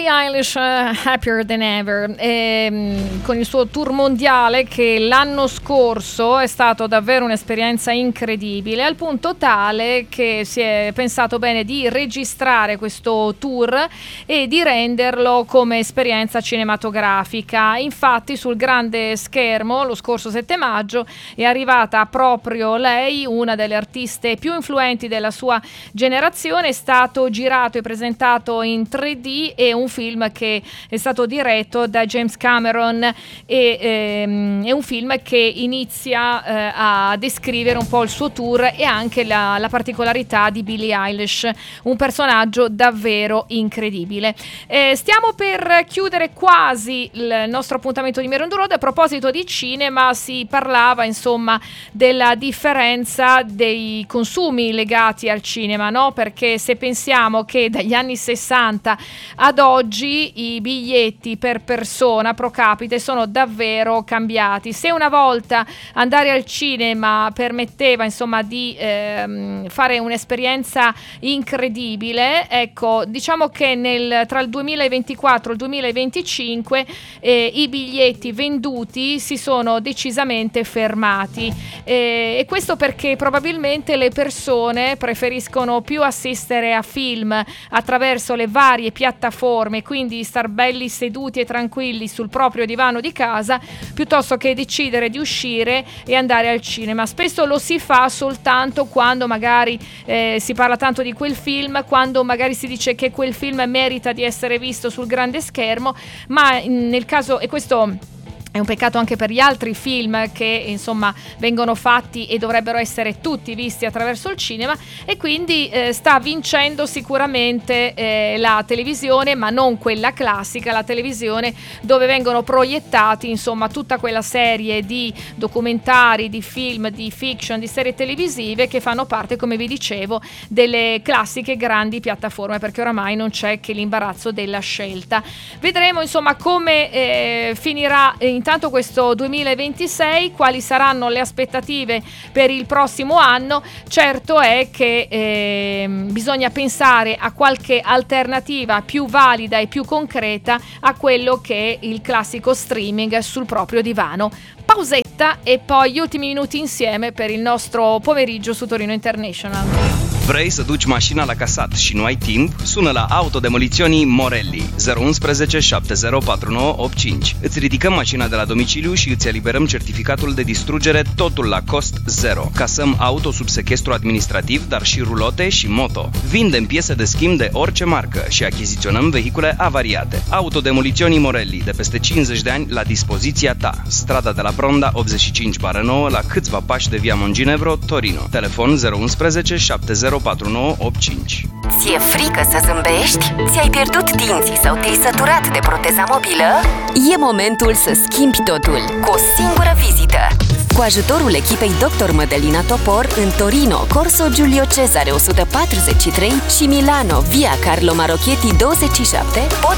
Eilish, Happier Than Ever, con il suo tour mondiale che l'anno scorso è stato davvero un'esperienza incredibile, al punto tale che si è pensato bene di registrare questo tour e di renderlo come esperienza cinematografica. Infatti sul grande schermo lo scorso 7 maggio è arrivata proprio lei, una delle artiste più influenti della sua generazione. È stato girato e presentato in 3D, è un film che è stato diretto da James Cameron e è un film che inizia a descrivere un po' il suo tour e anche la particolarità di Billie Eilish, un personaggio davvero incredibile. Stiamo per chiudere quasi il nostro appuntamento di Mirror Road. A proposito di cinema, si parlava insomma della differenza dei consumi legati al cinema, no? Perché se pensiamo che dagli anni 60 ad oggi i biglietti per persona pro capite sono davvero cambiati. Se una volta andare al cinema permetteva insomma di fare un'esperienza incredibile, ecco, diciamo che tra il 2024 e il 2025 i biglietti venduti si sono decisamente fermati, e questo perché probabilmente le persone preferiscono più assistere a film attraverso le varie piattaforme, quindi star belli seduti e tranquilli sul proprio divano di casa, piuttosto che decidere di uscire e andare al cinema. Spesso lo si fa soltanto quando magari si parla tanto di quel film, quando magari si dice che quel film merita di essere visto sul grande schermo, ma nel caso, e questo è un peccato anche per gli altri film che insomma vengono fatti e dovrebbero essere tutti visti attraverso il cinema, e quindi sta vincendo sicuramente la televisione, ma non quella classica, la televisione dove vengono proiettati insomma tutta quella serie di documentari, di film, di fiction, di serie televisive che fanno parte, come vi dicevo, delle classiche grandi piattaforme, perché oramai non c'è che l'imbarazzo della scelta. Vedremo insomma come finirà intanto questo 2026, quali saranno le aspettative per il prossimo anno. Certo è che bisogna pensare a qualche alternativa più valida e più concreta a quello che è il classico streaming sul proprio divano. Pausetta e poi gli ultimi minuti insieme per il nostro pomeriggio su Torino International. Vrei să duci mașina la casat și nu ai timp? Sună la Autodemoliționii Morelli 011 704985. Îți ridicăm mașina de la domiciliu și îți eliberăm certificatul de distrugere, totul la cost zero. Casăm auto sub sechestru administrativ, dar și rulote și moto. Vindem piese de schimb de orice marcă și achiziționăm vehicule avariate. Autodemoliționii Morelli, de peste 50 de ani la dispoziția ta. Strada de la Bronda 85/9, la câțiva pași de Via Monginevro, Torino. Telefon 011 704985. Ți-e frică să zâmbești? Ți-ai pierdut dinții sau te-ai săturat de proteza mobilă? E momentul să schimbi totul cu o singură vizită. Cu ajutorul echipei Dr. Mădălina Topor în Torino, Corso Giulio Cesare 143 și Milano, Via Carlo Marocchetti 27, poți